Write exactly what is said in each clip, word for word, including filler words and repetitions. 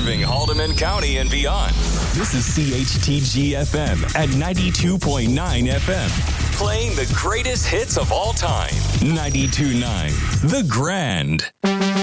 serving Haldeman County and beyond. This is C H T G F M at ninety-two point nine F M. Playing the greatest hits of all time. ninety-two point nine The Grand.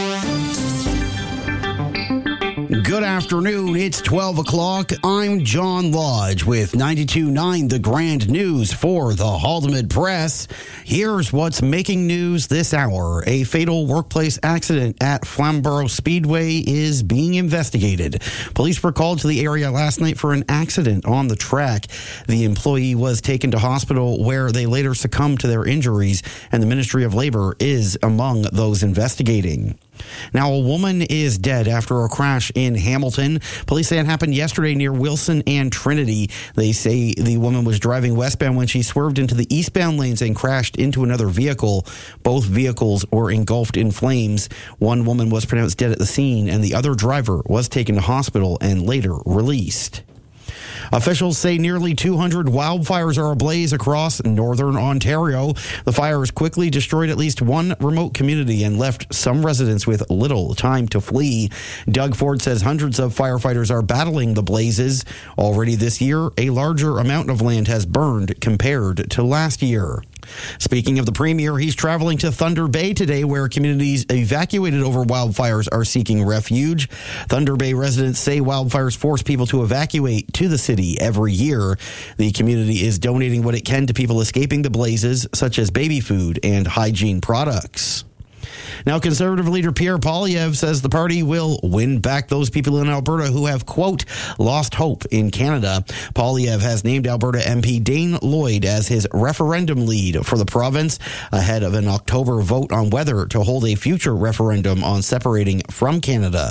Good afternoon. It's twelve o'clock. I'm John Lodge with ninety-two point nine The Grand News for the Haldeman Press. Here's what's making news this hour. A fatal workplace accident at Flamborough Speedway is being investigated. Police were called to the area last night for an accident on the track. The employee was taken to hospital where they later succumbed to their injuries, and the Ministry of Labor is among those investigating. Now, a woman is dead after a crash in Hamilton. Police say it happened yesterday near Wilson and Trinity. They say the woman was driving westbound when she swerved into the eastbound lanes and crashed into another vehicle. Both vehicles were engulfed in flames. One woman was pronounced dead at the scene, and the other driver was taken to hospital and later released. Officials say nearly two hundred wildfires are ablaze across northern Ontario. The fires quickly destroyed at least one remote community and left some residents with little time to flee. Doug Ford says hundreds of firefighters are battling the blazes. Already this year, a larger amount of land has burned compared to last year. Speaking of the Premier, he's traveling to Thunder Bay today, where communities evacuated over wildfires are seeking refuge. Thunder Bay residents say wildfires force people to evacuate to the city every year. The community is donating what it can to people escaping the blazes, such as baby food and hygiene products. Now, Conservative leader Pierre Poilievre says the party will win back those people in Alberta who have, quote, lost hope in Canada. Poilievre has named Alberta M P Dane Lloyd as his referendum lead for the province ahead of an October vote on whether to hold a future referendum on separating from Canada.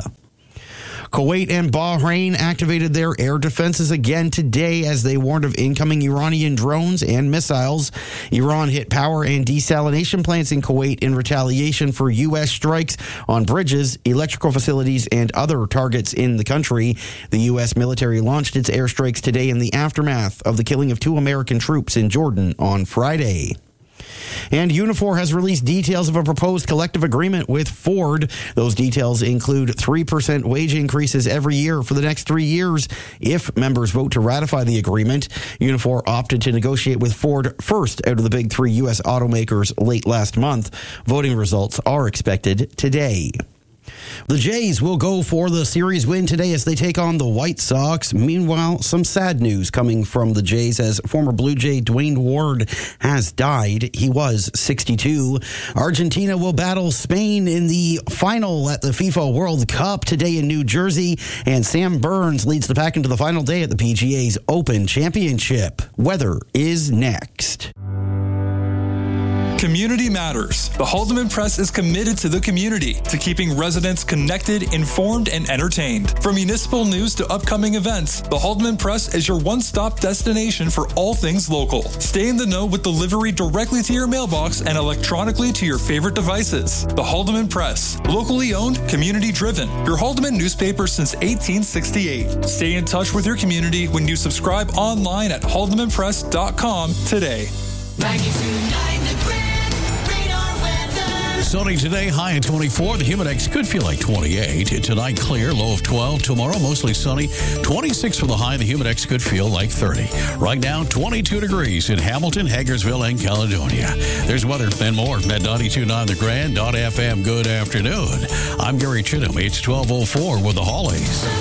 Kuwait and Bahrain activated their air defenses again today as they warned of incoming Iranian drones and missiles. Iran hit power and desalination plants in Kuwait in retaliation for U S strikes on bridges, electrical facilities, and other targets in the country. The U S military launched its airstrikes today in the aftermath of the killing of two American troops in Jordan on Friday. And Unifor has released details of a proposed collective agreement with Ford. Those details include three percent wage increases every year for the next three years if members vote to ratify the agreement. Unifor opted to negotiate with Ford first out of the big three U S automakers late last month. Voting results are expected today. The Jays will go for the series win today as they take on the White Sox. Meanwhile, some sad news coming from the Jays as former Blue Jay Dwayne Ward has died. He was sixty-two. Argentina will battle Spain in the final at the FIFA World Cup today in New Jersey. And Sam Burns leads the pack into the final day at the P G A's Open Championship. Weather is next. Community matters. The Haldeman Press is committed to the community, to keeping residents connected, informed, and entertained. From municipal news to upcoming events, the Haldeman Press is your one-stop destination for all things local. Stay in the know with delivery directly to your mailbox and electronically to your favorite devices. The Haldeman Press, locally owned, community-driven. Your Haldeman newspaper since eighteen sixty-eight. Stay in touch with your community when you subscribe online at haldeman press dot com today. ninety-two point nine The Grand Radar Weather. Sunny today, high at twenty-four. The Humidex could feel like twenty-eight. Tonight, clear, low of twelve. Tomorrow, mostly sunny. twenty-six for the high. The Humidex could feel like thirty. Right now, twenty-two degrees in Hamilton, Hagersville, and Caledonia. There's weather and more at ninety-two point nine The Grand dot F M. Good afternoon. I'm Gary Chittum. It's twelve oh four with the Hollies.